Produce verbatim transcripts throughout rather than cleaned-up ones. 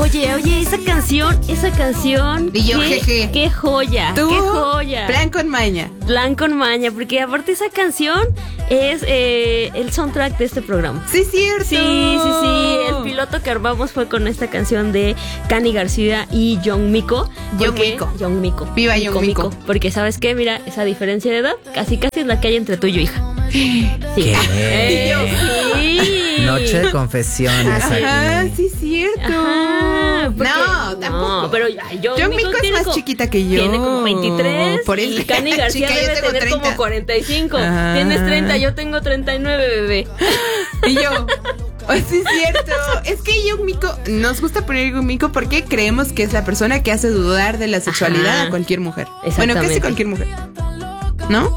Oye, oye, esa canción, esa canción. Y yo, qué, jeje. Qué joya, ¿Tú? qué joya. Plan con maña. Plan con maña, porque aparte esa canción es eh, el soundtrack de este programa. Sí, cierto. Sí, sí, sí. El piloto que armamos fue con esta canción de Cani García y John Mico. John Mico. John Mico. Viva John Mico. Porque, ¿sabes qué? Mira, esa diferencia de edad casi casi es la que hay entre tú y yo, hija. Sí. ¿Qué? Eh, sí. Noche de confesiones Ajá, aquí. sí, cierto. Ajá, porque- no, tampoco. No, pero ay, John, John Mico Mico es tiene más como- chiquita que yo. Tiene como veintitrés. Por eso. Y Cani García Chica, yo debe tengo tener treinta. como cuarenta y cinco. Ajá. Tienes treinta, yo tengo treinta y nueve, bebé. Y yo, oh, sí es cierto. Es que John Mico, nos gusta poner John Mico porque creemos que es la persona que hace dudar de la sexualidad Ajá. a cualquier mujer. Exactamente. Bueno, casi cualquier mujer. ¿No?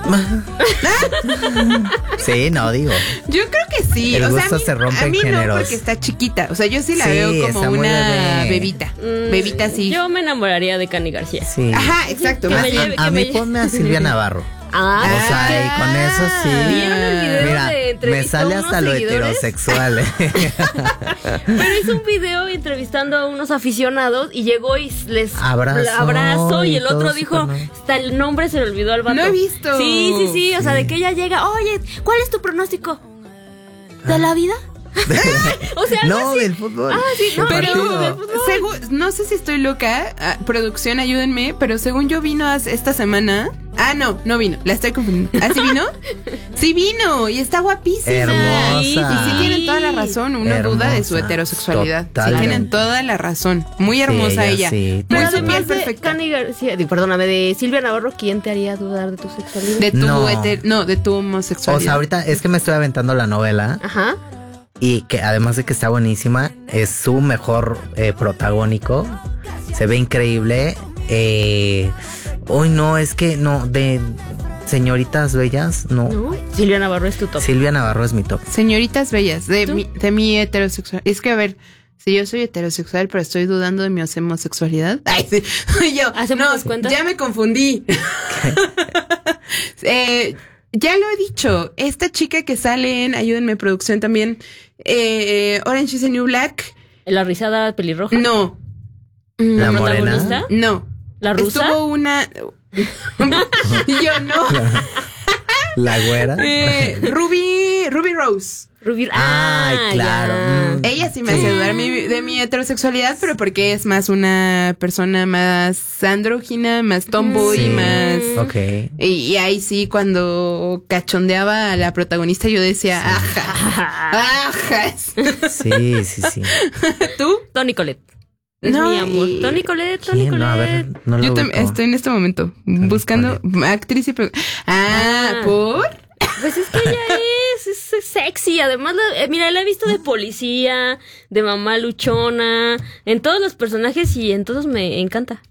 Sí, no, digo. Yo creo que sí. El o sea, gusto a mí, se rompe a en mí no, géneros. porque está chiquita. O sea, yo sí la Sí, veo como está muy una bebé. bebita. Mm, Bebita así. Yo me enamoraría de Cani García. Sí. Ajá, exacto. Que más me bien. lleve- A que mí me- ponme a Silvia Navarro. Ah, O sea, y con eso sí. ¿Vieron el video Mira, de me entrevistó sale a unos hasta lo seguidores? heterosexual. ¿eh? Pero hizo un video entrevistando a unos aficionados y llegó y les Abrazó abrazó y y el otro todo dijo, súper nice. hasta el nombre se le olvidó al vato. No he visto. Sí, sí, sí, o sea, Sí. de que ella llega, oye, ¿cuál es tu pronóstico? ¿De la vida? O sea, algo No, así. del fútbol. Ah, sí, no, Del pero partido. del fútbol. Segu- no sé si estoy loca. Ah, producción, ayúdenme. Pero según yo vino as- esta semana. Ah, no, no vino. La estoy confundiendo. ¿Ah, sí vino? Sí vino. Y está guapísima. Hermosa. Y sí tienen toda la razón. Uno duda de su Hermosa. heterosexualidad. Sí Totalmente. tienen toda la razón. Muy hermosa Sí, ella. ella sí. Pero Muy su piel además de perfecta. Cani García, digo, perdóname, de Silvia Navarro, ¿quién te haría dudar de tu sexualidad? De tu No. heter- no, de tu homosexualidad. O sea, ahorita es que me estoy aventando la novela Ajá. y que además de que está buenísima, es su mejor eh, protagónico. Se ve increíble. Eh, Uy, no, es que no, de señoritas bellas, no. ¿No? Silvia Navarro es tu top. Silvia Navarro es mi top. Señoritas bellas, de ¿Tú? mi, de mi heterosexual. Es que, a ver, si yo soy heterosexual, pero estoy dudando de mi homosexualidad. Ay, sí. Yo, ¿Hacemos no, las cuentas? ya me confundí. eh, ya lo he dicho. Esta chica que sale en, ayúdenme, producción también, eh, Orange is the New Black. La rizada pelirroja. No, La ¿La morena. protagonista? no. ¿La rusa? Estuvo una. Yo no. La güera. Eh, Ruby, Ruby Rose. Rubí. Ay, Ah, claro. ya. Mm. Ella sí me hace dudar mi- de mi heterosexualidad, pero porque es más una persona más andrógina, más tomboy, Sí. más... Ok. Y, y ahí sí, cuando cachondeaba a la protagonista, yo decía, ajá, ajá. Sí, sí, sí. ¿Tú? Toni Colette. Es No, mi amor. y- Toni Colette, Toni ¿Quién? No, a ver, Colette. no lo Yo tam- ubico. estoy en este momento buscando actriz y... pro- Ah, Ah. ¿por? Pues es que ella es, es, es sexy. Además, la- eh, mira, la he visto de policía, de mamá luchona, en todos los personajes y en todos me encanta.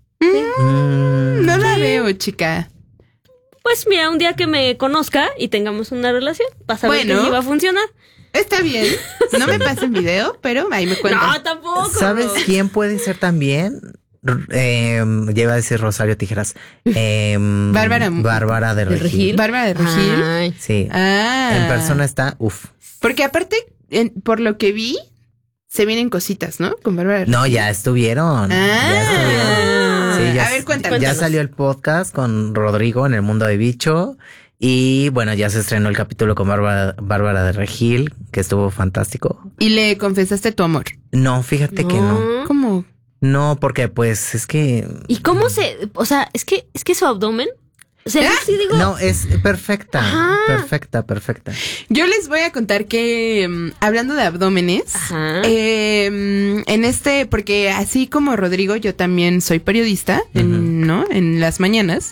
Mm, No la veo, chica. Pues mira, un día que me conozca y tengamos una relación, vas a ver Bueno. que sí va a funcionar. Está bien. No me pasen video, pero ahí me cuentas. No, tampoco. ¿Sabes quién puede ser también? R- Eh, lleva a decir Rosario Tijeras. Eh, Bárbara- Bárbara de ¿De Regil. Regil? Bárbara de Regil. Ay. Sí. Ah. En persona está, uff. Porque aparte, en- por lo que vi, se vienen cositas, ¿no? Con Bárbara. No, ya estuvieron. Ah. Ya estuvieron. Sí, ya, A ver, cuéntame. ya Cuéntanos. salió el podcast con Rodrigo en El Mundo de Bicho. Y bueno, ya se estrenó el capítulo con Bárbara, Bárbara de Regil, que estuvo fantástico. Y le confesaste tu amor. No, fíjate que no. ¿Cómo? No, porque pues es que... ¿Y cómo se, o sea, es que es que su abdomen, o sea, ¿Ah? sí digo, No, es perfecta. Ajá. Perfecta, perfecta. Yo les voy a contar que, mm, hablando de abdómenes, Ajá. eh, mm, en este, porque así como Rodrigo, yo también soy periodista, en, ¿no? En las mañanas.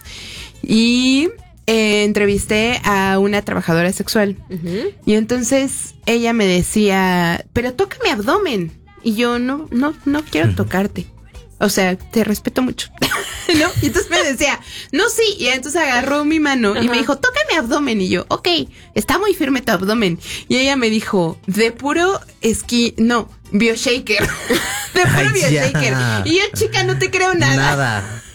Y eh, entrevisté a una trabajadora sexual. Ujú. Y entonces ella me decía, pero toca mi abdomen. Y yo, no, no, no quiero tocarte. O sea, te respeto mucho. ¿No? Y entonces me decía, no, sí. Y entonces agarró mi mano y Ajá. me dijo, toca mi abdomen. Y yo, ok, está muy firme tu abdomen. Y ella me dijo, de puro esquí, no, bioshaker. De puro Ay, ya. bioshaker. Y yo, chica, no te creo nada. Nada.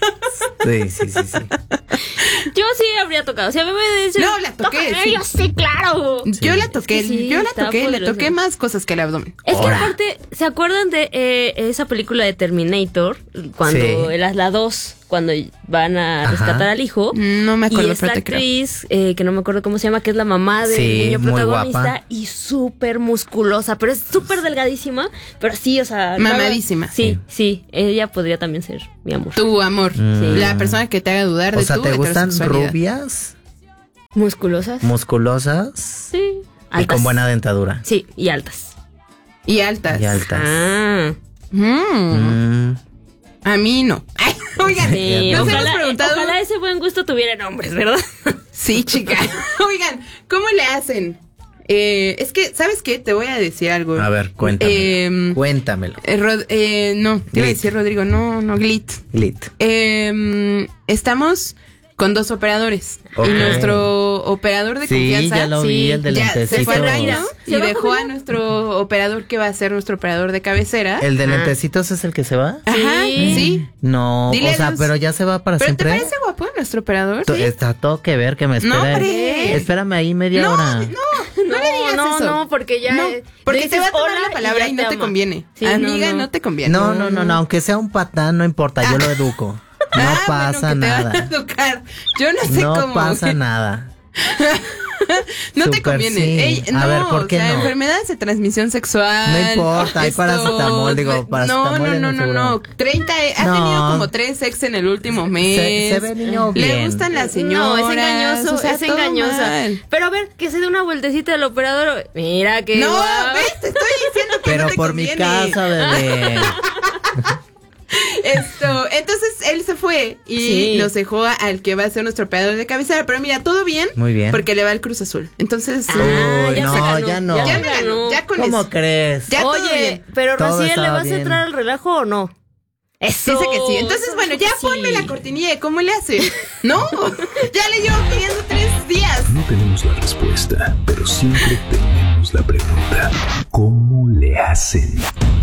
Sí, sí, sí, sí. Yo sí habría tocado. O sea, a mí me dicen, No, la toqué, "Tócame", sí. yo sí, claro. Sí. Yo la toqué, Es que sí, yo la estaba toqué, le poderosa. toqué más cosas que el abdomen. Es que Ahora. aparte, ¿se acuerdan de eh, esa película de Terminator? Cuando Sí. las la dos, cuando van a Ajá. rescatar al hijo. No me acuerdo, y esta pero te creo. actriz, eh, que no me acuerdo cómo se llama, que es la mamá del Sí, niño muy protagonista, guapa. y súper musculosa, pero es súper delgadísima, pero sí, o sea... Mamadísima. Sí, sí, ella podría también ser mi amor. Tu amor, Mm. la persona que te haga dudar O de sea, tu ¿te gustan heterosexualidad. rubias, Musculosas. musculosas Sí. y Altas. con buena dentadura? Sí, y altas. Y altas. Y altas. Ah, Mm. Mm. A mí no. Ay, oigan, sí. nos Ojalá, hemos preguntado. ojalá ese buen gusto tuviera nombres, ¿verdad? Sí, chica. Oigan, ¿cómo le hacen? Eh, es que, ¿sabes qué? Te voy a decir algo. A ver, cuéntame. Eh, Cuéntamelo. eh, Rod- eh, no, te iba a Glit. decir Rodrigo, no, no, Glit. Glit. Eh, estamos con dos operadores. Ok. Y nuestro operador de Sí, confianza ya lo vi, sí, el de ya se lentecitos. fue al reino ¿Se y va a dejó a jubilar? nuestro operador que va a ser nuestro operador de cabecera. ¿El de Ah. lentecitos es el que se va? Ajá, Sí. sí. No, Dile o sea, adiós. pero ya se va para ¿Pero te siempre. parece guapo nuestro operador? To- Sí. Está todo que ver que me No, espere. hombre. Espérame ahí media No, hora. no, no le digas no, eso. no, porque ya... No, eh, porque le te va a dices tomar hola la palabra y, ya no te ama. conviene. Sí, Amiga, no, no. no. te conviene. No, no, no, no, aunque sea un patán, no importa, yo lo educo. No Ah, pasa bueno, que te van a nada. educar. Yo no sé No cómo. pasa nada. No te Súper conviene. sí. Ey, A no, ver, ¿por qué o sea, no? enfermedades de transmisión sexual. No importa, hay esto, paracetamol, digo, no, paracetamol No, no, en no, el no, seguro. no. treinta, eh, ha No. tenido como tres ex en el último mes. Se- se ve niño Le bien. gustan las No, señoras. es engañoso, o sea, es todo engañosa. mal. Pero a ver, que se dé una vueltecita al operador. Mira que... No, guau. ves, te estoy diciendo que Pero no te por mi conviene. casa, bebé. Esto, entonces él se fue y Sí. nos dejó a- al que va a ser nuestro operador de cabecera. Pero mira, todo bien. Muy bien. Porque le va al Cruz Azul. Entonces, Ah, Uy, ya no, se ganó, ya no. ya se me ganó. ganó. Ya con ¿Cómo eso. crees? Ya todo Oye, bien. pero Todo Raciel, ¿le estaba vas bien. a entrar al relajo o no? Eso. Dice que sí. Entonces, eso bueno, dijo ya que sí. ponme la cortinilla de cómo le hace. No, ya le llevo pidiendo tres días. No tenemos la respuesta, pero siempre tenemos la pregunta. ¿Cómo le hacen?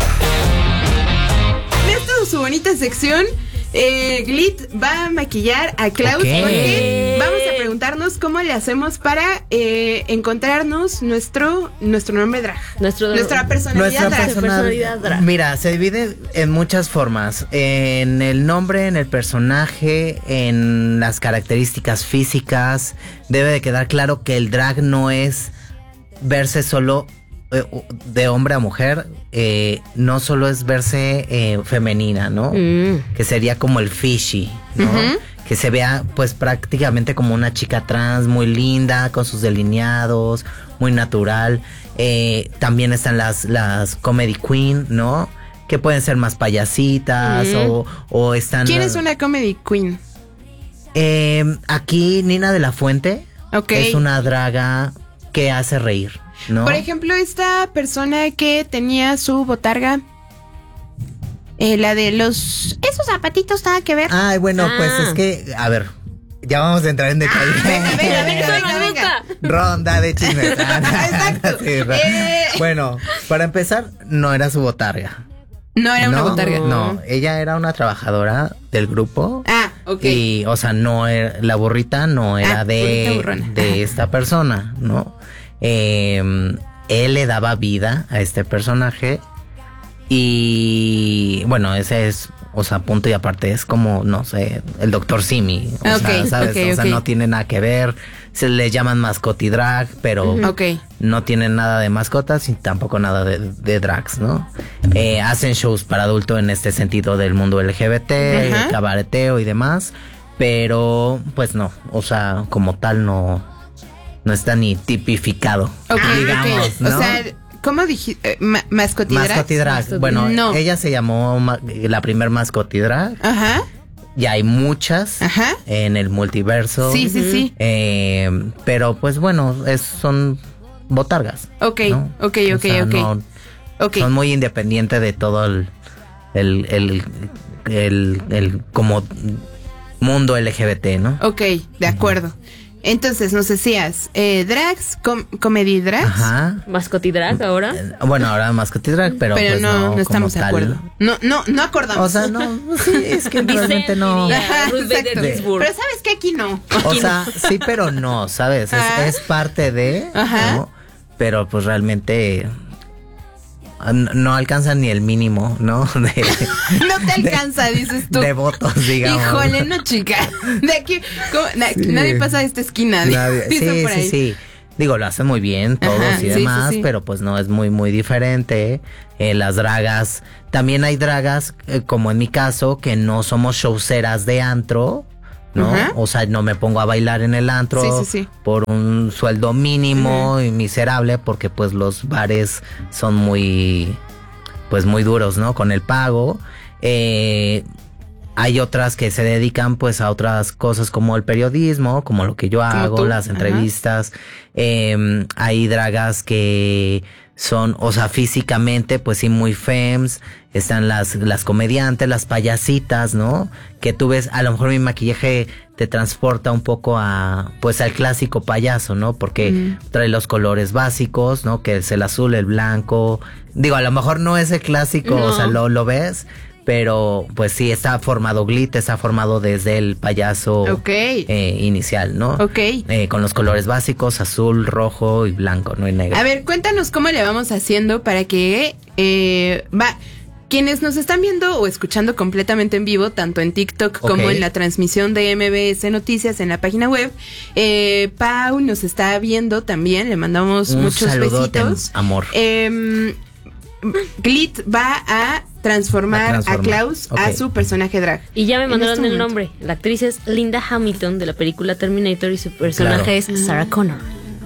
En esta su bonita sección, eh, Glit va a maquillar a Klaus Ok. porque vamos a preguntarnos cómo le hacemos para eh, encontrarnos nuestro nuestro nombre drag. Nuestro- nuestra personalidad Nuestra drag. persona- personalidad drag. Mira, se divide en muchas formas. En el nombre, en el personaje, en las características físicas. Debe de quedar claro que el drag no es verse solo eh, de hombre a mujer. Eh, no solo es verse eh, femenina, ¿no? Mm. Que sería como el fishy, ¿no? Ujú. Que se vea pues prácticamente como una chica trans muy linda, con sus delineados, muy natural. Eh, también están las, las comedy queen, ¿no? Que pueden ser más payasitas o, o están... ¿Quién es una comedy queen? Eh, aquí Nina de la Fuente Ok. es una draga que hace reír, ¿no? Por ejemplo, esta persona que tenía su botarga, eh, la de los... Esos zapatitos, nada que ver. Ay, bueno, Ah. pues es que, a ver, ya vamos a entrar en detalle. venga, venga, venga, Eso venga, me venga. gusta. Ronda de chismes. Exacto. Sí, ra- Eh. Bueno, para empezar, no era su botarga. No era una no, botarga. No, ella era una trabajadora del grupo. Ah, ok. Y, o sea, no era, la burrita no era Ah, burrita de, burrona. de esta persona, ¿no? Eh, él le daba vida a este personaje. Y bueno, ese es, o sea, punto y aparte, es como, no sé, el doctor Simi. O Ok, sea, ¿sabes? ok, o sea, ok. no tiene nada que ver. Se le llaman mascotidrag, pero Ok. no tienen nada de mascotas y tampoco nada de, de drags, ¿no? Eh, hacen shows para adulto en este sentido del mundo L G B T, Ajá. el cabareteo y demás, pero pues no, o sea, como tal no, no está ni tipificado, Ok, digamos, ok. ¿no? O sea, ¿cómo dijiste? Eh, ma- ¿Mascotidrag? Mascotidrag, bueno, No. ella se llamó ma- la primer mascotidrag, Ajá, y hay muchas ajá. en el multiverso. Sí, sí, sí. Eh, pero pues bueno, es, son botargas. Ok, ¿no? ok, O ok, sea, ok. no- Ok. Son muy independientes de todo el, el, el, el, el como mundo L G B T, ¿no? Ok, de acuerdo. Entonces nos decías, eh, drags, com- comedy drags. Ajá. Mascotidrag ahora. Eh, Bueno, ahora Mascoti Drag, pero, Pero pues no, no, no estamos de como tal. acuerdo. No, no, no acordamos. O sea, no, sí, es que Dicen, realmente no. diría Ajá, Ruth Bader exacto. Ginsburg. Pero sabes que aquí no. O sea, sí, pero no, ¿sabes? Es, Ah. es parte de, Ajá. ¿no? Pero pues realmente n- no alcanzan ni el mínimo, ¿no? De, No te alcanza, dices tú. de votos, digamos. Híjole, no, chica. De aquí, ¿cómo? Na- Sí. nadie pasa de esta esquina. Nadie- dicen sí, por sí, ahí. sí. Digo, lo hacen muy bien todos Ajá, y sí, sí, demás, sí. pero pues no es muy, muy diferente. Eh, las dragas, también hay dragas, eh, como en mi caso, que no somos showceras de antro, ¿no? Ajá. O sea, no me pongo a bailar en el antro Sí, sí, sí. por un sueldo mínimo y miserable, porque pues los bares son muy, pues muy duros, ¿no? Con el pago. Eh, Hay otras que se dedican pues a otras cosas como el periodismo, como lo que yo Como hago, tú. las Ajá. entrevistas. Eh, hay dragas que son, o sea, físicamente pues sí muy fems. Están las, las comediantes, las payasitas, ¿no? Que tú ves, a lo mejor mi maquillaje te transporta un poco a, pues al clásico payaso, ¿no? Porque Mm. trae los colores básicos, ¿no? Que es el azul, el blanco. Digo, a lo mejor no es el clásico, No. o sea, lo, lo ves. Pero pues sí, está formado Glit, está formado desde el payaso Ok. eh, inicial, ¿no? Ok. Eh, con los colores básicos, azul, rojo y blanco, no y negro. A ver, cuéntanos cómo le vamos haciendo para que eh, va. Quienes nos están viendo o escuchando completamente en vivo, tanto en TikTok como Ok. en la transmisión de M B S Noticias en la página web, eh, Pau nos está viendo también, le mandamos Un muchos saludote, besitos. amor. Eh, Glit va a transformar A a, transformar. Klaus a Ok. su personaje drag. Y ya me En mandaron este el momento. nombre. La actriz es Linda Hamilton de la película Terminator y su personaje Claro. es Sarah Connor.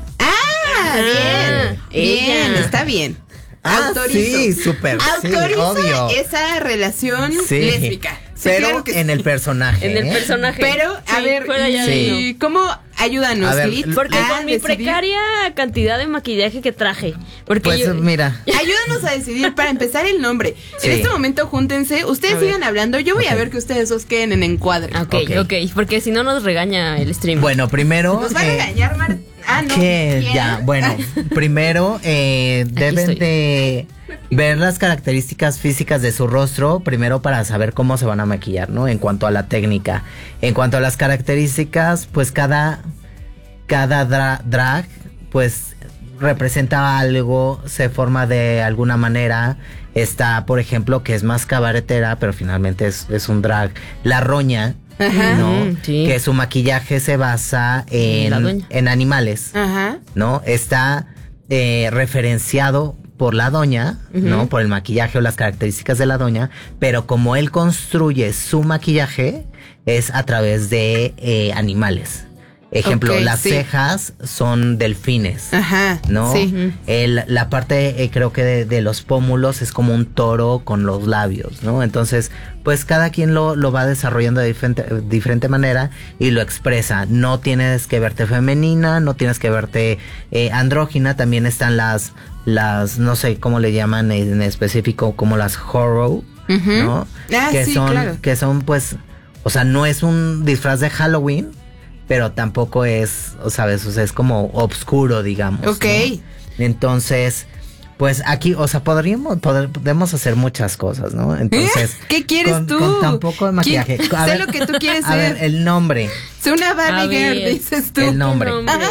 Ah, bien, ella. bien, está bien. Ah, Autorizo. sí, súper, sí, Autorizo obvio. esa relación Sí. lésbica. Sí, Pero claro que sí. en el personaje. En el ¿eh? personaje. Pero, a Sí, ver, fuera ya de Sí. ¿y ¿cómo ayúdanos, A ver, Glit? Porque a con mi decidir? precaria cantidad de maquillaje que traje. Porque Pues yo, mira. Ayúdanos a decidir para empezar el nombre. Sí. En este momento, júntense. Ustedes A ver. sigan hablando. Yo voy a Ok. ver que ustedes dos queden en encuadre. Ah, ok, Ok. ok, porque si no nos regaña el stream. Bueno, primero. Nos va a eh, regañar, Mar. Ah, no. que ¿quién? ya, bueno, primero eh, deben estoy. de ver las características físicas de su rostro, primero para saber cómo se van a maquillar, ¿no? En cuanto a la técnica. En cuanto a las características, pues cada, cada dra- drag, pues representa algo, se forma de alguna manera. Está, por ejemplo, que es más cabaretera, pero finalmente es, es un drag. La roña, Ajá. ¿no? Mm, sí. Que su maquillaje se basa La en, doña. en animales. Ajá. ¿No? Está eh, referenciado por la doña, ¿no? Por el maquillaje o las características de la doña, pero como él construye su maquillaje es a través de eh, animales. Ejemplo, Ok, las sí. cejas son delfines. Ajá. ¿No? Sí. El- la parte, eh, creo que de, de los pómulos es como un toro con los labios, ¿no? Entonces, pues cada quien lo, lo va desarrollando de diferente, diferente manera y lo expresa. No tienes que verte femenina, no tienes que verte eh, andrógina. También están las, las, no sé cómo le llaman en específico, como las horror, Ujú. ¿no? Ah, que sí, son, claro. que son, pues, o sea, no es un disfraz de Halloween, pero tampoco es, o sabes, o sea, es como obscuro, digamos. Ok. ¿no? Entonces, pues aquí, o sea, podríamos, poder- podemos hacer muchas cosas, ¿no? Entonces, ¿Qué quieres con, tú? con tan poco de maquillaje. ¿Quién- A sé ver, lo que tú quieres a ser. ver, el nombre. Sé una Barbie A girl, ver. dices tú. El nombre. Nombre.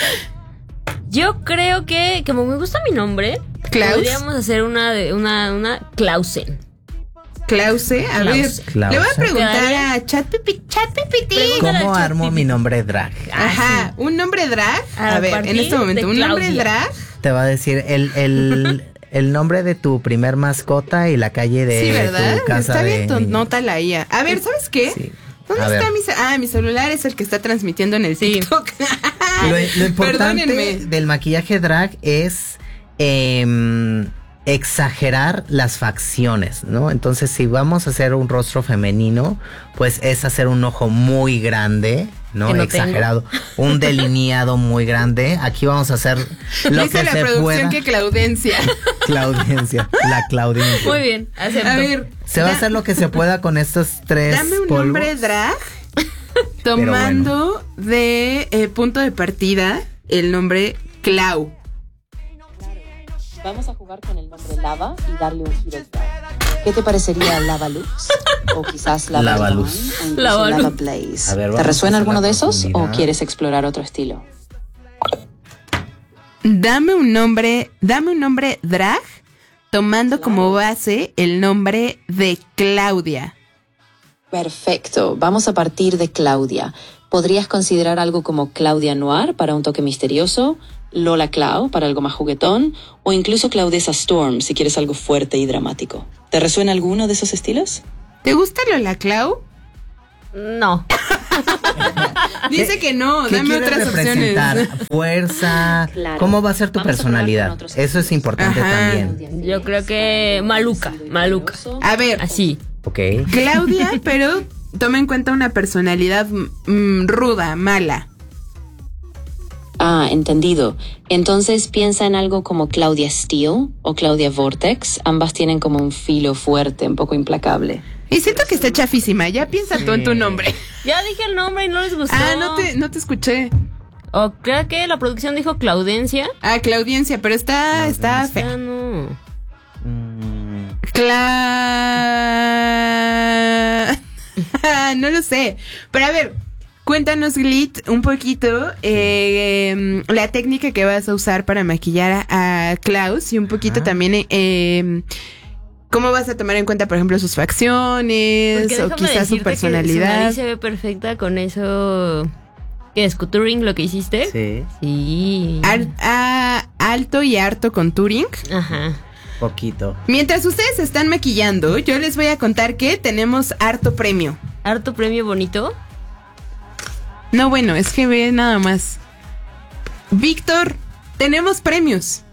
Yo creo que, como me gusta mi nombre, ¿Klaus? podríamos hacer una de una, una Clausen. Klause, a ver, Klause. Klause. le voy a preguntar ¿Quedaría? a ChatGPT, ChatGPT. Pregúntale ¿Cómo al armo ChatGPT. mi nombre drag? Ajá, un nombre drag. A A, ver, en partir este momento, de un nombre Claudia. drag. Te va a decir el, el, el nombre de tu primer mascota y la calle de Sí, ¿verdad? tu casa Está de bien, ton- niño. nota la I A. A ver, ¿sabes qué? Sí. ¿Dónde A está ver. mi ce- Ah, mi celular es el que está transmitiendo en el Sí. TikTok. Lo, lo importante Perdónenme. del maquillaje drag es em, exagerar las facciones, ¿no? Entonces, si vamos a hacer un rostro femenino, pues es hacer un ojo muy grande, ¿no? Que no Exagerado. Un delineado muy grande. Aquí vamos a hacer lo Dice que la se producción pueda. que Claudencia. Claudencia. La Claudencia. Muy bien, acepto. A ver, Se va a da- hacer lo que se pueda con estos tres dame un polvos. nombre drag Tomando bueno. de eh, punto de partida el nombre Clau. Vamos a jugar con el nombre Lava y darle un giro. ¿Qué te parecería Lava Lux? O quizás Lava, Lava Luz. o Lava, Lava Blaze. Ver, ¿te resuena alguno de esos o quieres explorar otro estilo? Dame un nombre, dame un nombre drag, tomando claro. como base el nombre de Claudia. Perfecto, vamos a partir de Claudia. ¿Podrías considerar algo como Claudia Noir para un toque misterioso? Lola Clau para algo más juguetón, o incluso Claudesa Storm si quieres algo fuerte y dramático. ¿Te resuena alguno de esos estilos? ¿Te gusta Lola Clau? No. Dice que no, ¿Qué dame otras opciones. Fuerza, claro. ¿Cómo va a ser tu Vamos personalidad? Eso es importante Ajá. también. Yo creo que maluca, maluca. A ver, así. Ok. Claudia, pero toma en cuenta una personalidad mm, ruda, mala. Ah, entendido. Entonces piensa en algo como Claudia Steele o Claudia Vortex. Ambas tienen como un filo fuerte, un poco implacable. Y siento que está chafísima. Ya piensa sí. tú en tu nombre. Ya dije el nombre y no les gustó. Ah, no te, no te escuché. O creo que la producción dijo Claudencia. Ah, Claudencia, pero está, está fea. Ah, no. Mm. Cla... no lo sé. Pero a ver... Cuéntanos, Glit, un poquito eh, la técnica que vas a usar para maquillar a, a Klaus y un poquito Ajá. también eh, cómo vas a tomar en cuenta, por ejemplo, sus facciones o quizás su personalidad. Su nariz se ve perfecta con eso. ¿Qué es? ¿Contouring lo que hiciste? Sí. Sí. Al, a, alto y harto contouring. Ajá. Poquito. Mientras ustedes se están maquillando, yo les voy a contar que tenemos harto premio. ¿Harto premio bonito? No, bueno, es que ve nada más. Víctor, tenemos premios.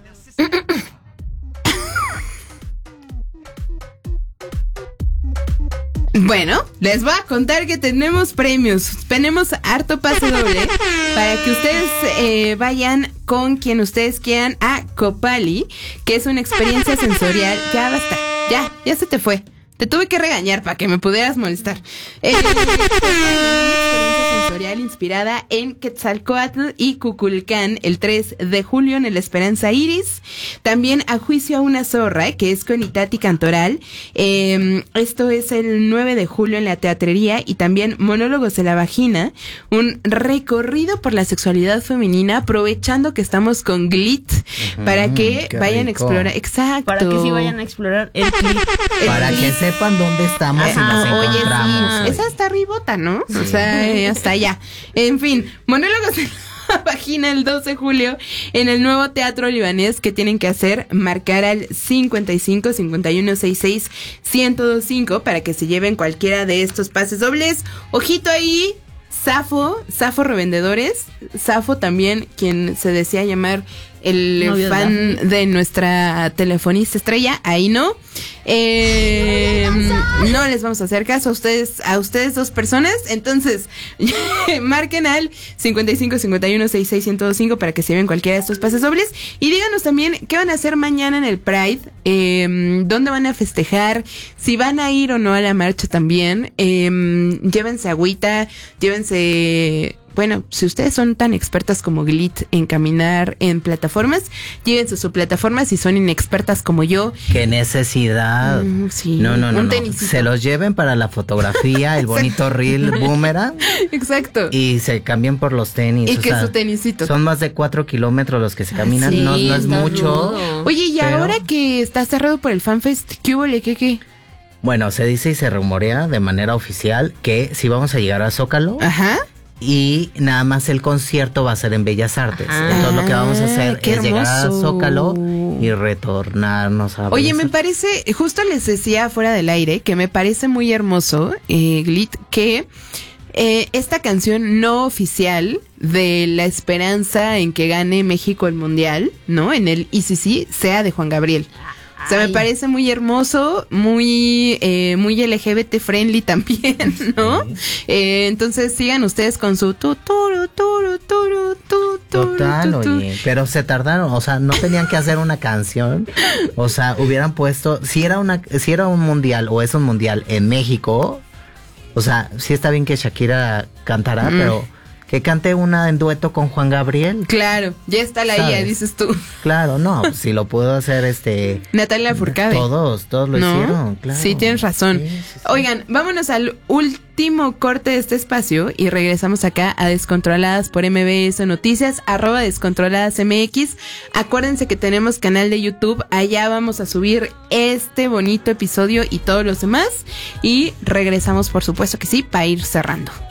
Bueno, les voy a contar que tenemos premios. Tenemos harto pase doble para que ustedes eh, vayan con quien ustedes quieran a Copali, que es una experiencia sensorial. Ya basta, ya, ya se te fue. Te tuve que regañar para que me pudieras molestar. Eh, una experiencia sensorial inspirada en Quetzalcóatl y Cuculcán el tres de julio en el Esperanza Iris. También A Juicio a una Zorra, que es con Itati Cantoral. Eh, esto es el nueve de julio en la Teatrería. Y también Monólogos de la Vagina, un recorrido por la sexualidad femenina, aprovechando que estamos con Glit, uh-huh, para que vayan rico. a explorar. Exacto. Para que sí vayan a explorar el Glit. Para que sepan dónde estamos Ajá, y nos encontramos. Oye, sí, esa está arribota, ¿no? Sí. O sea, eh, hasta allá. En fin, Monólogos de la Vagina el dos de julio en el nuevo Teatro Libanés. ¿Qué tienen que hacer? Marcar al cincuenta y cinco, cincuenta y uno, sesenta y seis, ciento veinticinco para que se lleven cualquiera de estos pases dobles. Ojito ahí, Safo, Safo Revendedores. Safo también, quien se decía llamar el Novio fan de, de nuestra telefonista estrella, ahí no. Eh, no les vamos a hacer caso a ustedes, a ustedes dos personas. Entonces, marquen al cincuenta y cinco, cincuenta y uno, sesenta y seis, ciento veinticinco para que se lleven cualquiera de estos pases dobles. Y díganos también qué van a hacer mañana en el Pride, eh, dónde van a festejar, si van a ir o no a la marcha también. Eh, llévense agüita, llévense... Bueno, si ustedes son tan expertas como Glit en caminar en plataformas, llévense su plataforma. Si son inexpertas como yo, qué necesidad. Mm, sí, no, no, no, no. Se los lleven para la fotografía, el bonito reel boomerang. Exacto. Y se cambien por los tenis. Y o que sea, su tenisito. Son más de cuatro kilómetros los que se caminan. Sí, no, no es mucho. Rudo. Oye, y pero... ahora que está cerrado por el FanFest, ¿qué hubo? ¿Qué qué? Bueno, se dice y se rumorea de manera oficial que si vamos a llegar a Zócalo. Ajá. Y nada más el concierto va a ser en Bellas Artes. Ajá. Entonces lo que vamos a hacer es hermoso. llegar a Zócalo y retornarnos a Oye, Bellas me Artes. parece, justo les decía fuera del aire, que me parece muy hermoso, eh, Glit, que eh, esta canción no oficial de la esperanza en que gane México el Mundial, ¿no? En el I C C, sea de Juan Gabriel. O sea, me parece muy hermoso, muy eh, muy L G B T friendly también, ¿no? Sí. Eh, entonces sigan ustedes con su tu turu turu turu tu Total, oye, pero se tardaron, o sea, no tenían que hacer una canción, o sea, hubieran puesto, si era una, si era un mundial o es un mundial en México, O sea, sí está bien que Shakira cantara, Mm. pero que cante una en dueto con Juan Gabriel. Claro, ya está la I A, ¿Sabes? dices tú. Claro, no, pues, si lo puedo hacer este... Natalia Furcade. Todos, todos lo ¿No? hicieron, claro. Sí, tienes razón. Sí, sí, sí. Oigan, vámonos al último corte de este espacio y regresamos acá a Descontroladas por M B S Noticias, arroba Descontroladas M X. Acuérdense que tenemos canal de YouTube, allá vamos a subir este bonito episodio y todos los demás. Y regresamos, por supuesto que sí, para ir cerrando.